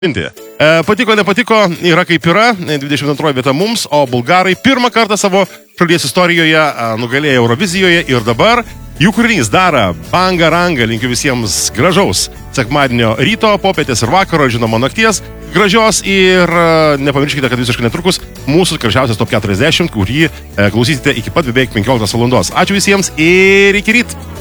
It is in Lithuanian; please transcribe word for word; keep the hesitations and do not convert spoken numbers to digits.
E, patiko, nepatiko, yra kaip yra, dvidešimt antroji vieta mums, o bulgarai pirmą kartą savo šalies istorijoje a, nugalėjo Eurovizijoje ir dabar jų kūrinys dara banga ranga. Linkiu visiems gražaus sekmadienio ryto, popietės ir vakaro, žinoma nakties, gražios ir a, nepamirškite, kad visiškai netrukus mūsų gražiausias top keturiasdešimt, kurį e, klausysite iki pat beveik penkioliktos valandos. Ačiū visiems ir iki ryt.